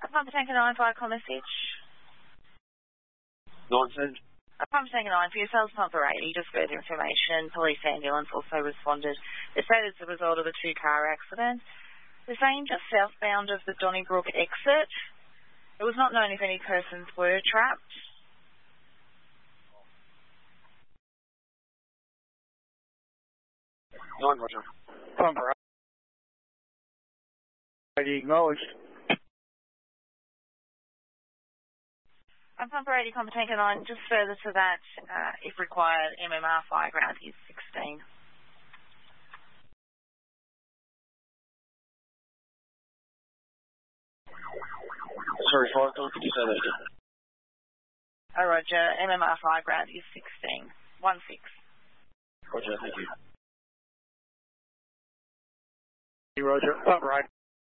Pump Tanker 9 via call message. 910. Pump Tanker 9 for yourselves, Pumper 80, just further information. Police ambulance also responded. They say it's a result of a two-car accident. They're saying just southbound of the Donnybrook exit. It was not known if any persons were trapped. 9, Roger. Pumper 80 acknowledged. Pumper 80, Pumper Tanker 9, just further to that, if required, MMR fire ground is 16. Sorry, 5, could you say that again? Oh, Roger, MMR fire ground is 16. 1-6. Roger, thank you. Roger, Pumper 80.